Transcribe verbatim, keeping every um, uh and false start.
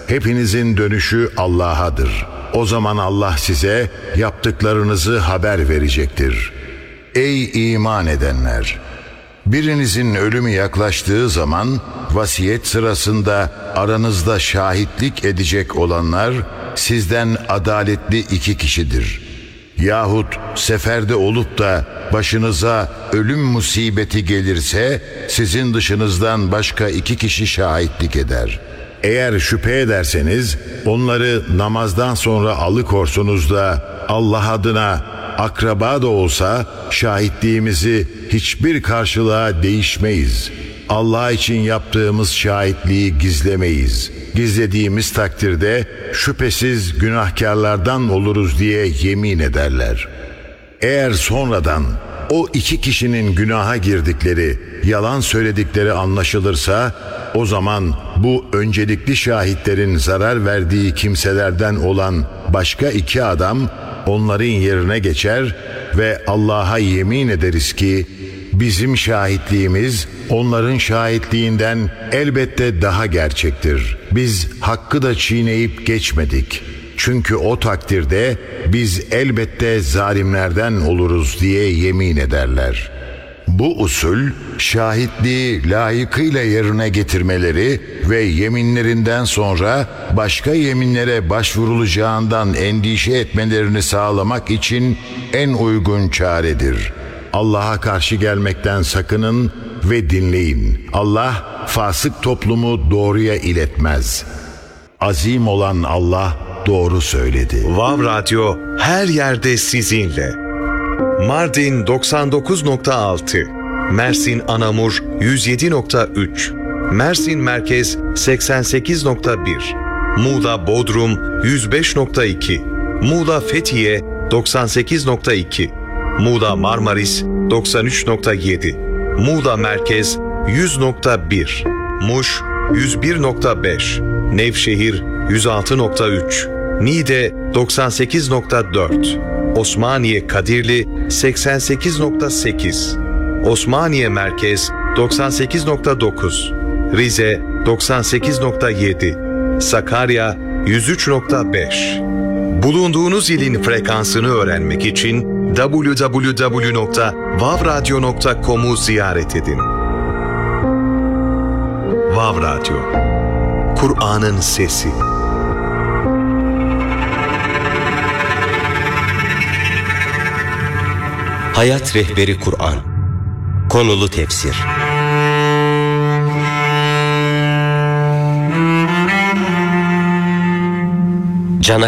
hepinizin dönüşü Allah'adır. O zaman Allah size yaptıklarınızı haber verecektir. Ey iman edenler! Birinizin ölümü yaklaştığı zaman vasiyet sırasında aranızda şahitlik edecek olanlar sizden adaletli iki kişidir. Yahut seferde olup da başınıza ölüm musibeti gelirse sizin dışınızdan başka iki kişi şahitlik eder. Eğer şüphe ederseniz onları namazdan sonra alıkorsunuz da Allah adına akraba da olsa şahitliğimizi hiçbir karşılığa değişmeyiz. Allah için yaptığımız şahitliği gizlemeyiz. Gizlediğimiz takdirde şüphesiz günahkarlardan oluruz diye yemin ederler. Eğer sonradan o iki kişinin günaha girdikleri, yalan söyledikleri anlaşılırsa, o zaman bu öncelikli şahitlerin zarar verdiği kimselerden olan başka iki adam onların yerine geçer ve Allah'a yemin ederiz ki bizim şahitliğimiz onların şahitliğinden elbette daha gerçektir. Biz hakkı da çiğneyip geçmedik. Çünkü o takdirde biz elbette zalimlerden oluruz diye yemin ederler. Bu usul şahitliği layıkıyla yerine getirmeleri ve yeminlerinden sonra başka yeminlere başvurulacağından endişe etmelerini sağlamak için en uygun çaredir. Allah'a karşı gelmekten sakının ve dinleyin. Allah fasık toplumu doğruya iletmez. Azim olan Allah doğru söyledi. Vav Radyo her yerde sizinle. Mardin doksan dokuz nokta altı, Mersin Anamur yüz yedi nokta üç, Mersin Merkez seksen sekiz nokta bir, Muğla Bodrum yüz beş nokta iki, Muğla Fethiye doksan sekiz nokta iki, Muğla Marmaris doksan üç nokta yedi, Muğla Merkez yüz nokta bir, Muş yüz bir nokta beş, Nevşehir yüz altı nokta üç, Niğde doksan sekiz nokta dört, Osmaniye Kadirli seksen sekiz nokta sekiz, Osmaniye Merkez doksan sekiz nokta dokuz, Rize doksan sekiz nokta yedi, Sakarya yüz üç nokta beş. Bulunduğunuz ilin frekansını öğrenmek için double-u double-u double-u nokta vav radyo nokta com'u ziyaret edin. Vav Radyo, Kur'an'ın sesi. Hayat Rehberi Kur'an. Konulu tefsir.